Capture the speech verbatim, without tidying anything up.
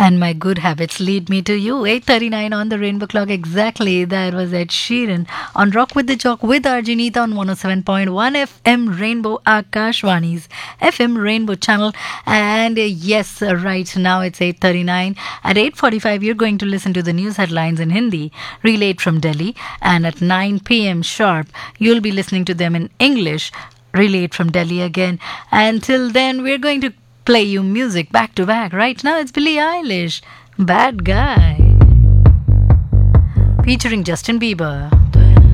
And my good habits lead me to you. eight thirty-nine on the Rainbow Clock exactly. That was Ed Sheeran on Rock with the Jock with Arjanita on one oh seven point one F M Rainbow Akashwani's F M Rainbow channel. And uh, yes, uh, right now it's eight thirty-nine. At eight forty-five, you're going to listen to the news headlines in Hindi, relayed from Delhi. And at nine p.m. sharp, you'll be listening to them in English, relayed from Delhi again. Until then, we're going to play you music back to back. Right now it's Billie Eilish, Bad Guy, featuring Justin Bieber.